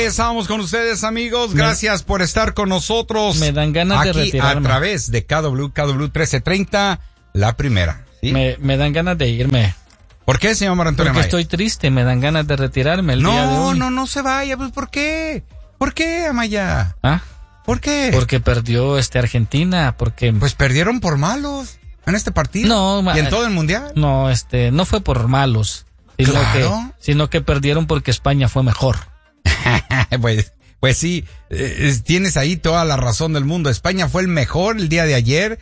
Estamos con ustedes, amigos. Gracias por estar con nosotros. Me dan ganas de retirarme. A través de KW 1330, la primera. ¿Sí? Me dan ganas de irme. ¿Por qué, señor Omar Antonio Porque Amaya? estoy triste, me dan ganas de retirarme el día de hoy. No se vaya. Pues, ¿por qué? ¿Por qué, Amaya? ¿Ah? ¿Por qué? Porque perdió Argentina, porque... Pues perdieron por malos en este partido. No, ¿Y en todo el mundial? No, no fue por malos, sino que perdieron porque España fue mejor. Pues sí, tienes ahí toda la razón del mundo. España fue el mejor el día de ayer.